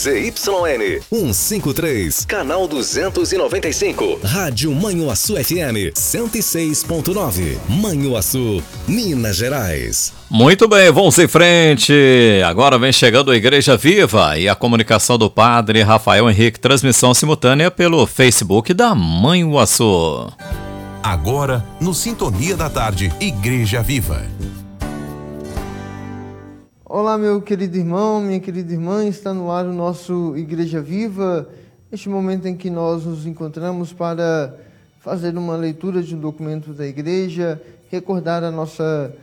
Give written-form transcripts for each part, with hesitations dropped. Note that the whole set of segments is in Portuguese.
ZYN 153, canal 295. Rádio Manhuaçu FM 106.9. Manhuaçu, Minas Gerais. Muito bem, vamos em frente. Agora vem chegando a Igreja Viva e a comunicação do Padre Rafael Henrique, transmissão simultânea pelo Facebook da Manhuaçu. Agora, no Sintonia da Tarde, Igreja Viva. Olá, meu querido irmão, minha querida irmã, está no ar o nosso Igreja Viva, este momento em que nós nos encontramos para fazer uma leitura de um documento da igreja, recordar a nossa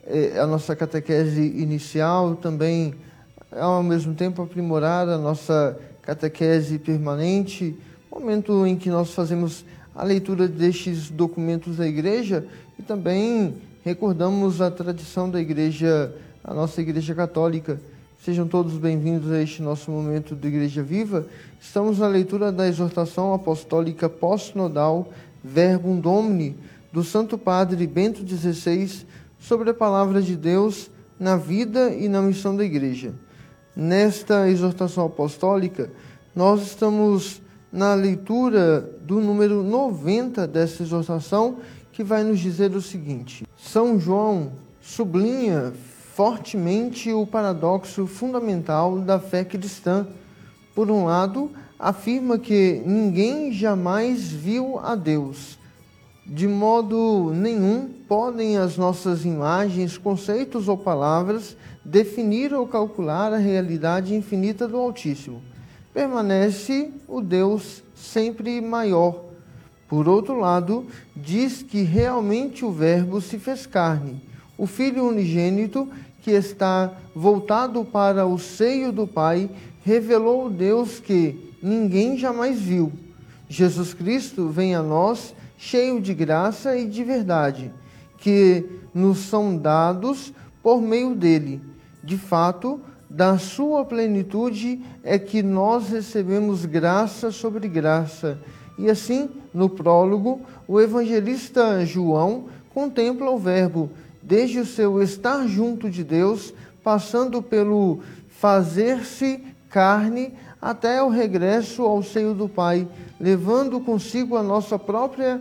catequese inicial, também, ao mesmo tempo, aprimorar a nossa catequese permanente, momento em que nós fazemos a leitura destes documentos da igreja e também recordamos a tradição da igreja, a nossa Igreja Católica. Sejam todos bem-vindos a este nosso momento de Igreja Viva. Estamos na leitura da exortação apostólica pós-sinodal Verbum Domini, do Santo Padre Bento XVI, sobre a Palavra de Deus na vida e na missão da Igreja. Nesta exortação apostólica, nós estamos na leitura do número 90 dessa exortação, que vai nos dizer o seguinte: São João sublinha fortemente o paradoxo fundamental da fé cristã. Por um lado, afirma que ninguém jamais viu a Deus. De modo nenhum podem as nossas imagens, conceitos ou palavras definir ou calcular a realidade infinita do Altíssimo. Permanece o Deus sempre maior. Por outro lado, diz que realmente o Verbo se fez carne, o Filho unigênito, que está voltado para o seio do Pai, revelou o Deus que ninguém jamais viu. Jesus Cristo vem a nós cheio de graça e de verdade, que nos são dados por meio dele. De fato, da sua plenitude é que nós recebemos graça sobre graça. E assim, no prólogo, o evangelista João contempla o Verbo, desde o seu estar junto de Deus, passando pelo fazer-se carne, até o regresso ao seio do Pai, levando consigo a nossa própria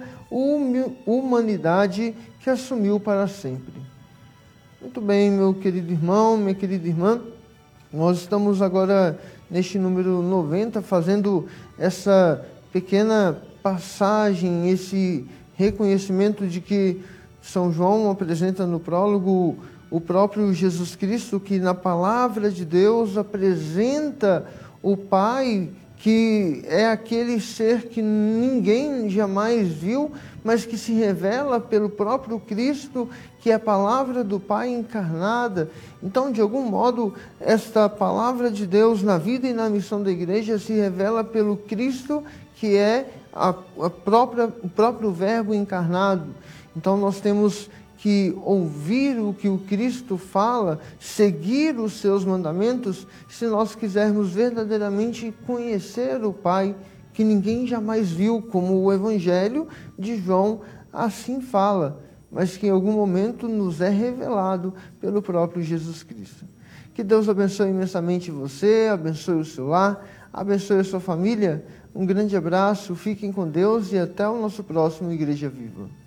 humanidade que assumiu para sempre. Muito bem, meu querido irmão, minha querida irmã, nós estamos agora neste número 90, fazendo essa pequena passagem, esse reconhecimento de que São João apresenta no prólogo o próprio Jesus Cristo, que na palavra de Deus apresenta o Pai, que é aquele ser que ninguém jamais viu, mas que se revela pelo próprio Cristo, que é a palavra do Pai encarnada. Então, de algum modo, esta palavra de Deus na vida e na missão da igreja se revela pelo Cristo, que é o próprio Verbo encarnado. Então nós temos que ouvir o que o Cristo fala, seguir os seus mandamentos, se nós quisermos verdadeiramente conhecer o Pai, que ninguém jamais viu, como o Evangelho de João assim fala, mas que em algum momento nos é revelado pelo próprio Jesus Cristo. Que Deus abençoe imensamente você, abençoe o seu lar, abençoe a sua família. Um grande abraço, fiquem com Deus e até o nosso próximo Igreja Viva.